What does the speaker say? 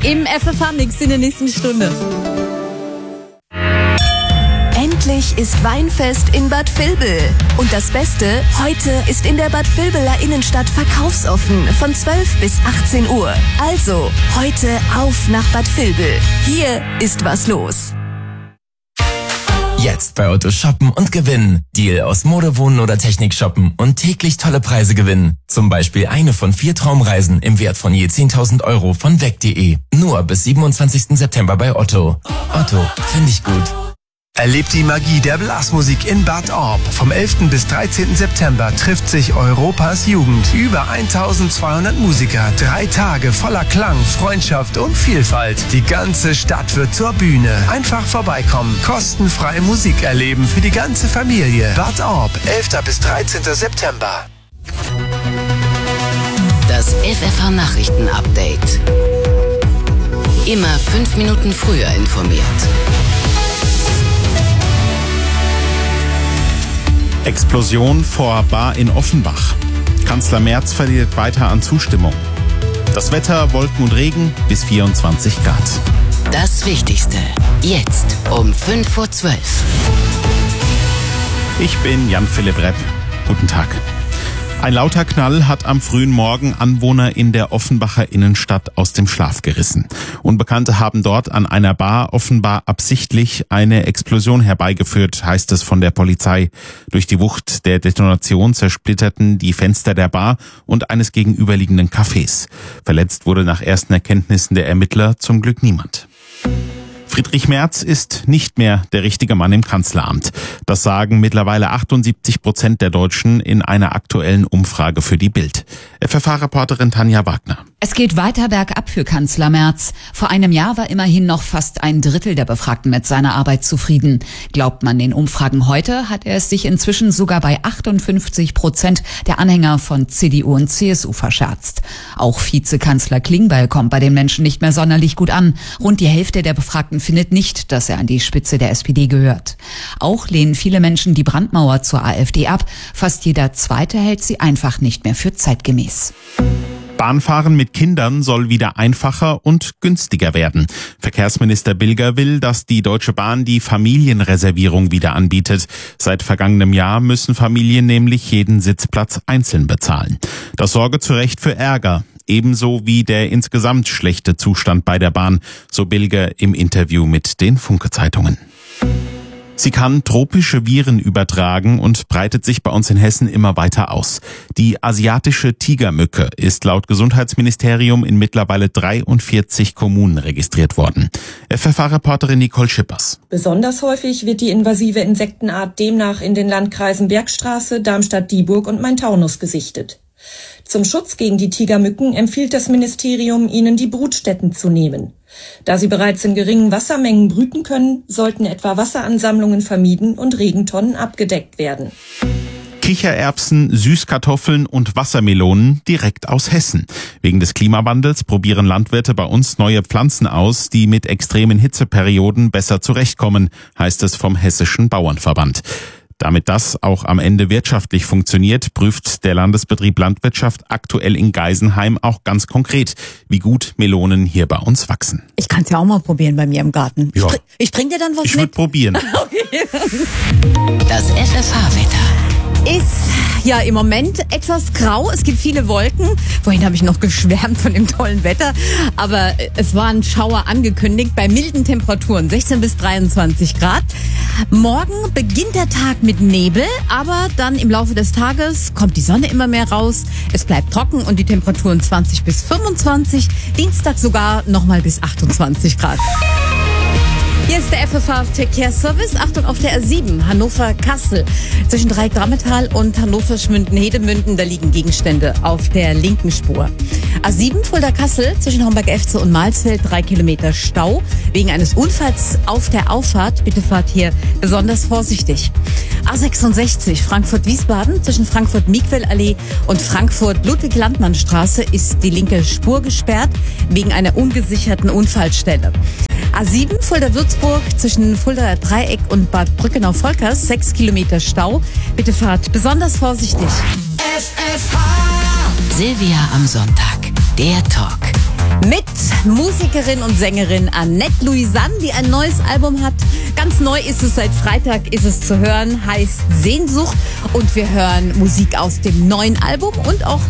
im FFH-Mix in der nächsten Stunde. Endlich ist Weinfest in Bad Vilbel. Und das Beste, heute ist in der Bad Vilbeler Innenstadt verkaufsoffen von 12 bis 18 Uhr. Also, heute auf nach Bad Vilbel. Hier ist was los. Jetzt bei Otto shoppen und gewinnen. Deal aus Mode, Wohnen oder Technik shoppen und täglich tolle Preise gewinnen. Zum Beispiel eine von 4 Traumreisen im Wert von je 10.000 Euro von weg.de. Nur bis 27. September bei Otto. Otto, finde ich gut. Erlebt die Magie der Blasmusik in Bad Orb. Vom 11. bis 13. September trifft sich Europas Jugend. Über 1200 Musiker. 3 Tage voller Klang, Freundschaft und Vielfalt. Die ganze Stadt wird zur Bühne. Einfach vorbeikommen. Kostenfrei Musik erleben für die ganze Familie. Bad Orb, 11. bis 13. September. Das FFH-Nachrichten-Update. Immer 5 Minuten früher informiert. Explosion vor Bar in Offenbach. Kanzler Merz verliert weiter an Zustimmung. Das Wetter, Wolken und Regen bis 24 Grad. Das Wichtigste jetzt um 5:12 Uhr. Ich bin Jan-Philipp Repp. Guten Tag. Ein lauter Knall hat am frühen Morgen Anwohner in der Offenbacher Innenstadt aus dem Schlaf gerissen. Unbekannte haben dort an einer Bar offenbar absichtlich eine Explosion herbeigeführt, heißt es von der Polizei. Durch die Wucht der Detonation zersplitterten die Fenster der Bar und eines gegenüberliegenden Cafés. Verletzt wurde nach ersten Erkenntnissen der Ermittler zum Glück niemand. Friedrich Merz ist nicht mehr der richtige Mann im Kanzleramt. Das sagen mittlerweile 78% der Deutschen in einer aktuellen Umfrage für die Bild. FFH-Reporterin Tanja Wagner. Es geht weiter bergab für Kanzler Merz. Vor einem Jahr war immerhin noch fast ein Drittel der Befragten mit seiner Arbeit zufrieden. Glaubt man den Umfragen heute, hat er es sich inzwischen sogar bei 58% der Anhänger von CDU und CSU verscherzt. Auch Vizekanzler Klingbeil kommt bei den Menschen nicht mehr sonderlich gut an. Rund die Hälfte der Befragten findet nicht, dass er an die Spitze der SPD gehört. Auch lehnen viele Menschen die Brandmauer zur AfD ab. Fast jeder Zweite hält sie einfach nicht mehr für zeitgemäß. Bahnfahren mit Kindern soll wieder einfacher und günstiger werden. Verkehrsminister Bilger will, dass die Deutsche Bahn die Familienreservierung wieder anbietet. Seit vergangenem Jahr müssen Familien nämlich jeden Sitzplatz einzeln bezahlen. Das sorge zu Recht für Ärger. Ebenso wie der insgesamt schlechte Zustand bei der Bahn, so Bilger im Interview mit den Funke-Zeitungen. Sie kann tropische Viren übertragen und breitet sich bei uns in Hessen immer weiter aus. Die asiatische Tigermücke ist laut Gesundheitsministerium in mittlerweile 43 Kommunen registriert worden. FFH-Reporterin Nicole Schippers. Besonders häufig wird die invasive Insektenart demnach in den Landkreisen Bergstraße, Darmstadt-Dieburg und Main-Taunus gesichtet. Zum Schutz gegen die Tigermücken empfiehlt das Ministerium, ihnen die Brutstätten zu nehmen. Da sie bereits in geringen Wassermengen brüten können, sollten etwa Wasseransammlungen vermieden und Regentonnen abgedeckt werden. Kichererbsen, Süßkartoffeln und Wassermelonen direkt aus Hessen. Wegen des Klimawandels probieren Landwirte bei uns neue Pflanzen aus, die mit extremen Hitzeperioden besser zurechtkommen, heißt es vom Hessischen Bauernverband. Damit das auch am Ende wirtschaftlich funktioniert, prüft der Landesbetrieb Landwirtschaft aktuell in Geisenheim auch ganz konkret, wie gut Melonen hier bei uns wachsen. Ich kann es ja auch mal probieren bei mir im Garten. Ja. Ich bring dir dann was mit. Ich würde probieren. Okay. Das FFH-Wetter. Ist ja im Moment etwas grau. Es gibt viele Wolken. Vorhin habe ich noch geschwärmt von dem tollen Wetter. Aber es war ein Schauer angekündigt bei milden Temperaturen, 16 bis 23 Grad. Morgen beginnt der Tag mit Nebel, aber dann im Laufe des Tages kommt die Sonne immer mehr raus. Es bleibt trocken und die Temperaturen 20 bis 25. Dienstag sogar nochmal bis 28 Grad. Hier ist der FFH-Verkehrsservice. Achtung auf der A7, Hannover-Kassel. Zwischen Dreieck-Drammetal und Hannover-Schmünden-Hedemünden, da liegen Gegenstände auf der linken Spur. A7, Fulda-Kassel, zwischen Homberg-Efze und Mahlsfeld, 3 Kilometer Stau. Wegen eines Unfalls auf der Auffahrt. Bitte fahrt hier besonders vorsichtig. A66, Frankfurt-Wiesbaden, zwischen Frankfurt-Miquel-Allee und Frankfurt-Ludwig-Landmann-Straße ist die linke Spur gesperrt, wegen einer ungesicherten Unfallstelle. A7, Fulda-Würzburg, zwischen Fuldaer Dreieck und Bad Brückenau-Volkers, 6 Kilometer Stau. Bitte fahrt besonders vorsichtig. Silvia am Sonntag, der Talk. Mit Musikerin und Sängerin Annette Louisanne, die ein neues Album hat. Ganz neu ist es, seit Freitag ist es zu hören, heißt Sehnsucht. Und wir hören Musik aus dem neuen Album und auch